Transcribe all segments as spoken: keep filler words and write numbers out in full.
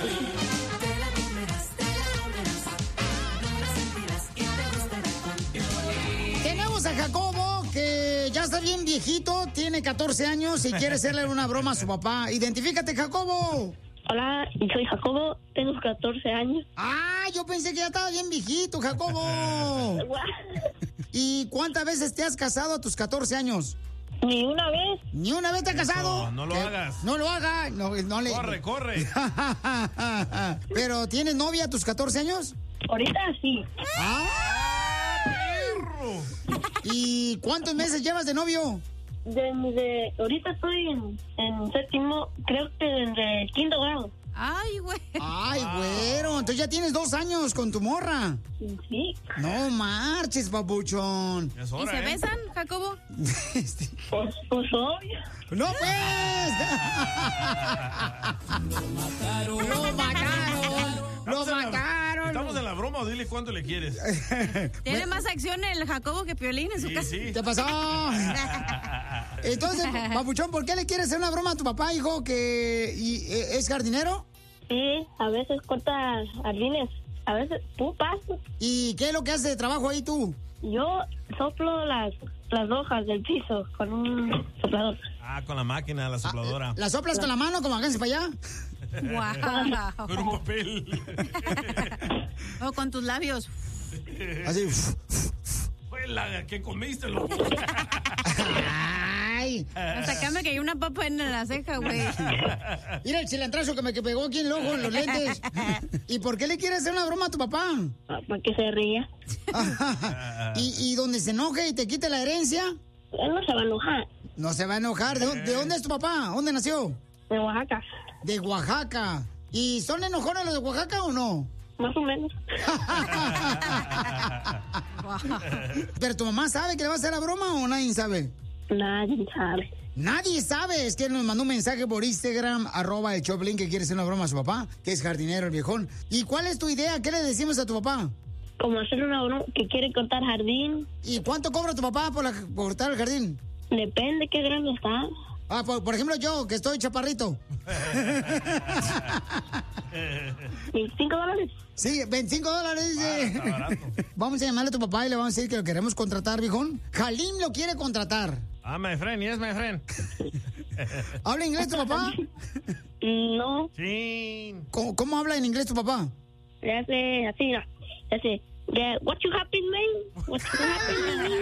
Tenemos a Jacobo, que ya está bien viejito, tiene catorce años y quiere hacerle una broma a su papá. Identifícate, Jacobo. Hola, soy Jacobo, tengo catorce años. Ah, yo pensé que ya estaba bien viejito, Jacobo. ¿Y cuántas veces te has casado a tus catorce años? Ni una vez. ¿Ni una vez te has casado? No, no lo ¿Qué? hagas. No lo hagas. No, no le... Corre, corre. ¿Pero tienes novia a tus catorce años? Ahorita sí. ¡Ah, perro! ¿Y cuántos meses llevas de novio? Desde ahorita estoy en, en séptimo, creo que desde quinto grado. Ay, güey. Ay, güero, entonces ya tienes dos años con tu morra. Sí. No marches, papuchón. Es ¿Y hora, se ¿eh? besan, Jacobo? Este, Pues, pues obvio. ¡No, pues! ¡Lo mataron! ¡Lo mataron! ¡Lo Estamos en la- mataron! Estamos en la broma, o dile cuánto le quieres. Tiene más acción el Jacobo que Piolín en su Sí, casa. sí. ¿Qué pasó? Entonces, papuchón, ¿por qué le quieres hacer una broma a tu papá, hijo, que y, eh, es jardinero? Sí, a veces corta jardines, a veces pupas. ¿Y qué es lo que hace de trabajo ahí tú? Yo soplo las, las hojas del piso con un soplador. Ah, con la máquina, la sopladora. ¿La soplas con la mano como háganse para allá? Wow. Con un papel. O con tus labios. Así. Fue la que comiste, loco. Ay. Hasta acá me cayó una papa en la ceja, güey. Mira el cilantrazo que me que pegó aquí en el ojo, en los lentes. ¿Y por qué le quieres hacer una broma a tu papá? Para que se ría. ¿Y, y donde se enoje y te quite la herencia? Él no se va a enojar. No se va a enojar. ¿De, dó- de dónde es tu papá? ¿Dónde nació? De Oaxaca, De Oaxaca. ¿Y son enojones los de Oaxaca o no? más o menos. ¿Pero tu mamá sabe que le va a hacer la broma o nadie sabe? Nadie sabe. Nadie sabe. Es que él nos mandó un mensaje por Instagram, arroba el Choplin, que quiere hacer una broma a su papá, que es jardinero el viejón. ¿Y cuál es tu idea? ¿Qué le decimos a tu papá? Como hacer una broma que quiere cortar jardín. ¿Y cuánto cobra tu papá por, la, por cortar el jardín? Depende qué grande está. Ah, por, por ejemplo, yo, que estoy chaparrito. ¿veinticinco dólares? Sí, veinticinco dólares, dice. Ah, está barato. Vamos a llamarle a tu papá y le vamos a decir que lo queremos contratar, viejón. Jalim lo quiere contratar. Ah, my friend, yes, my friend. ¿Habla inglés tu papá? No, Sí. ¿Cómo, cómo habla en inglés tu papá? le hace así, no. Le hace, yeah, what you happen, man? What you happen,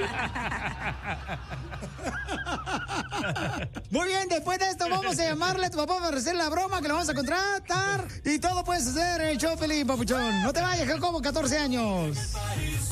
man? Muy bien, después de esto vamos a llamarle a tu papá para hacer la broma que lo vamos a contratar. Y todo puedes hacer en el show, Felipe Papuchón. No te vayas, Jacobo, catorce años.